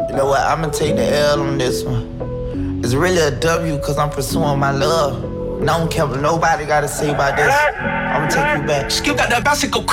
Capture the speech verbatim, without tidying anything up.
You know what? I'ma take the L on this one. It's really a W because I'm pursuing my love. And I don't care what nobody gotta say about this. I'ma take you back. Skip got that bicycle.